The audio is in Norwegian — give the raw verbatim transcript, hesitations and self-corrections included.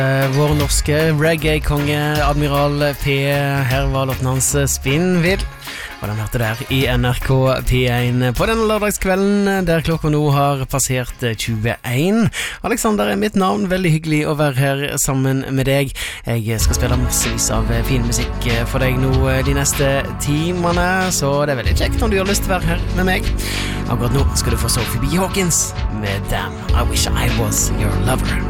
Vår norske reggae-konge Admiral P. Her var låten hans Spinnvill, og den hørte der i N R K P én på denne lørdagskvelden der klokka nå har passert tjueen. Alexander er mitt navn, veldig hyggelig å være her sammen med deg. Jeg skal spille massevis av fin musikk for deg nå de neste timene, så det er veldig kjekt om du har lyst til å være her med meg. Akkurat nå skal du få Sophie B. Hawkins med Damn, I Wish I Was Your Lover.